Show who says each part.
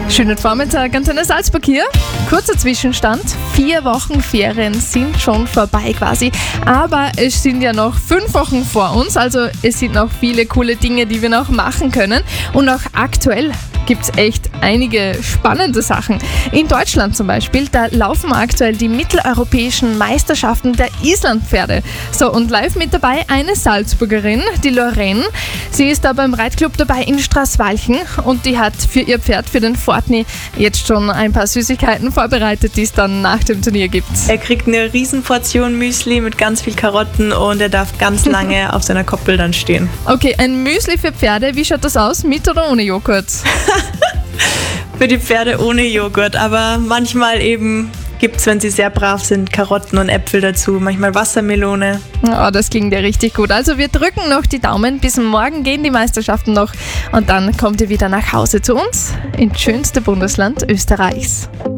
Speaker 1: Schönen Vormittag, Antenne Salzburg hier. Kurzer Zwischenstand, 4 Wochen Ferien sind schon vorbei quasi. Aber es sind ja noch 5 Wochen vor uns, also es sind noch viele coole Dinge, die wir noch machen können. Und auch aktuell gibt es echt einige spannende Sachen. In Deutschland zum Beispiel, da laufen aktuell die mitteleuropäischen Meisterschaften der Islandpferde. So, und live mit dabei eine Salzburgerin, die Lorraine. Sie ist da beim Reitclub dabei in Straßwalchen und die hat für ihr Pferd, für den Fortni, jetzt schon ein paar Süßigkeiten vorbereitet, die es dann nach dem Turnier gibt.
Speaker 2: Er kriegt eine Riesenportion Müsli mit ganz viel Karotten und er darf ganz lange auf seiner Koppel dann stehen.
Speaker 1: Okay, ein Müsli für Pferde, wie schaut das aus? Mit oder ohne Joghurt?
Speaker 2: Für die Pferde ohne Joghurt, aber manchmal eben gibt es, wenn sie sehr brav sind, Karotten und Äpfel dazu, manchmal Wassermelone.
Speaker 1: Oh, das klingt ja richtig gut. Also wir drücken noch die Daumen, bis morgen gehen die Meisterschaften noch und dann kommt ihr wieder nach Hause zu uns ins schönste Bundesland Österreichs.